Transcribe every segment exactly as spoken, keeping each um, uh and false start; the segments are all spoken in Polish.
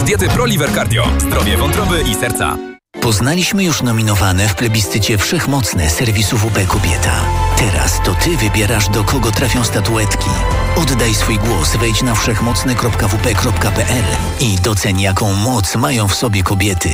Suplement diety ProLiver Cardio. Zdrowie wątroby i serca. Poznaliśmy już nominowane w plebiscycie Wszechmocne serwisu W P Kobieta. Teraz to Ty wybierasz, do kogo trafią statuetki. Oddaj swój głos, wejdź na wszechmocne kropka w p kropka p l i doceń, jaką moc mają w sobie kobiety.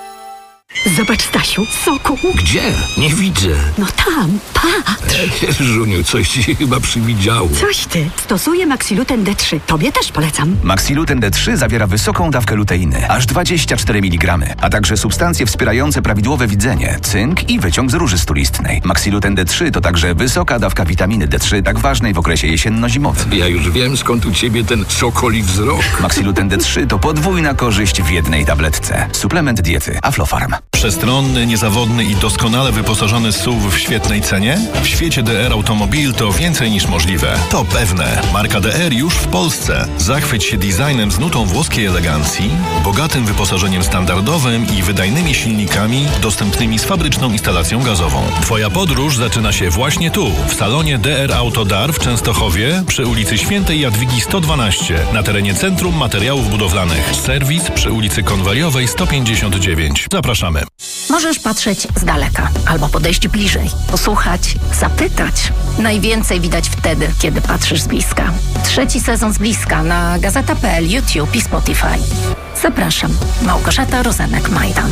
Zobacz, Stasiu, soku. Gdzie? Nie widzę. No tam, patrz. Żuniu, coś ci się chyba przywidziało. Coś ty. Stosuję Maxiluten D trzy. Tobie też polecam. Maxiluten D trzy zawiera wysoką dawkę luteiny, aż dwadzieścia cztery miligramy, a także substancje wspierające prawidłowe widzenie, cynk i wyciąg z róży stulistnej. Maxiluten D trzy to także wysoka dawka witaminy D trzy, tak ważnej w okresie jesienno-zimowym. Ja już wiem, skąd u ciebie ten sokoli wzrok. Maxiluten D trzy to podwójna korzyść w jednej tabletce. Suplement diety Aflofarm. Przestronny, niezawodny i doskonale wyposażony S U V w świetnej cenie? W świecie D R Automobil to więcej niż możliwe. To pewne. Marka D R już w Polsce. Zachwyć się designem z nutą włoskiej elegancji, bogatym wyposażeniem standardowym i wydajnymi silnikami dostępnymi z fabryczną instalacją gazową. Twoja podróż zaczyna się właśnie tu, w salonie D R Autodar w Częstochowie przy ulicy Świętej Jadwigi sto dwanaście na terenie Centrum Materiałów Budowlanych. Serwis przy ulicy Konwaliowej sto pięćdziesiąt dziewięć. Zapraszamy. Możesz patrzeć z daleka albo podejść bliżej, posłuchać, zapytać. Najwięcej widać wtedy, kiedy patrzysz z bliska. Trzeci sezon z bliska na gazeta kropka p l, YouTube i Spotify. Zapraszam. Małgorzata Rozenek-Majdan.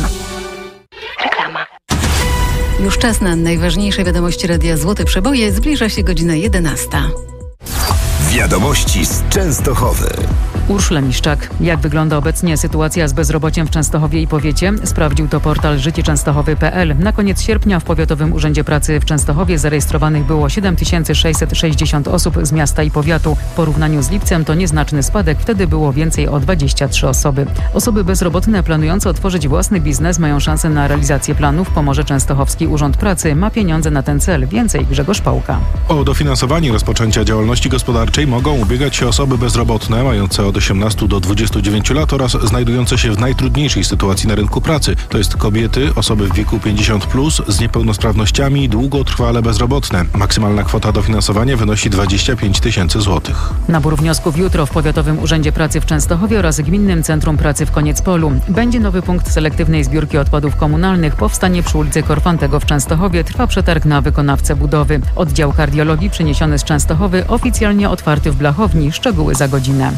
Reklama. Już czas na najważniejsze wiadomości Radia Złote Przeboje. Zbliża się godzina jedenasta. Wiadomości z Częstochowy. Urszula Miszczak. Jak wygląda obecnie sytuacja z bezrobociem w Częstochowie i powiecie? Sprawdził to portal życie częstochowy kropka p l. Na koniec sierpnia w Powiatowym Urzędzie Pracy w Częstochowie zarejestrowanych było siedem tysięcy sześćset sześćdziesiąt osób z miasta i powiatu. W porównaniu z lipcem to nieznaczny spadek, wtedy było więcej o dwadzieścia trzy osoby. Osoby bezrobotne planujące otworzyć własny biznes mają szansę na realizację planów. Pomorze Częstochowski Urząd Pracy ma pieniądze na ten cel. Więcej Grzegorz Pałka. O dofinansowanie rozpoczęcia działalności gospodarczej mogą ubiegać się osoby bezrobotne mające od osiemnastu do dwudziestu dziewięciu lat oraz znajdujące się w najtrudniejszej sytuacji na rynku pracy. To jest kobiety, osoby w wieku pięćdziesiąt plus, z niepełnosprawnościami, długotrwale bezrobotne. Maksymalna kwota dofinansowania wynosi dwadzieścia pięć tysięcy złotych. Nabór wniosków jutro w Powiatowym Urzędzie Pracy w Częstochowie oraz Gminnym Centrum Pracy w Koniecpolu. Będzie nowy punkt selektywnej zbiórki odpadów komunalnych. Powstanie przy ulicy Korfantego w Częstochowie. Trwa przetarg na wykonawcę budowy. Oddział kardiologii przeniesiony z Częstochowy oficjalnie otwarty w Blachowni. Szczegóły za godzinę.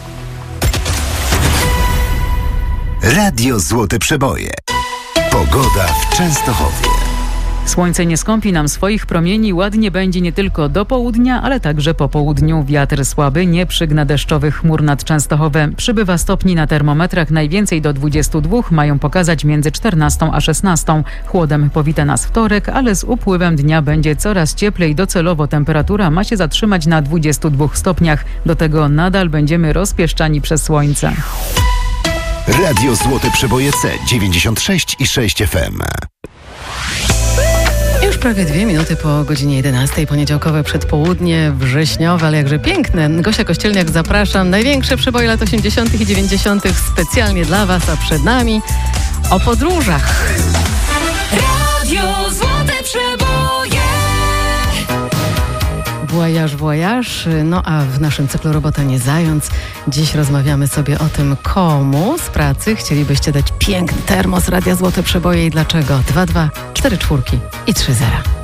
Radio Złote Przeboje. Pogoda w Częstochowie. Słońce nie skąpi nam swoich promieni, ładnie będzie nie tylko do południa, ale także po południu. Wiatr słaby, nie przygna deszczowych chmur nad Częstochowem. Przybywa stopni na termometrach, najwięcej do dwudziestu dwóch, mają pokazać między czternastą a szesnastą. Chłodem powita nas wtorek, ale z upływem dnia będzie coraz cieplej. Docelowo temperatura ma się zatrzymać na dwudziestu dwóch stopniach. Do tego nadal będziemy rozpieszczani przez słońce. Radio Złote Przeboje C dziewięćdziesiąt sześć i sześć F M. Już prawie dwie minuty po godzinie jedenastej, poniedziałkowe przedpołudnie, wrześniowe, ale jakże piękne. Gosia Kościelniak, zapraszam. Największe przeboje lat osiemdziesiątych i dziewięćdziesiątych specjalnie dla Was, a przed nami o podróżach. Radio Złote Przeboje. Voyage, voyage. No a w naszym cyklu Robota nie zając dziś rozmawiamy sobie o tym, komu z pracy chcielibyście dać piękny termos Radia Złote Przeboje i dlaczego. dwa dwa cztery cztery i trzy zero.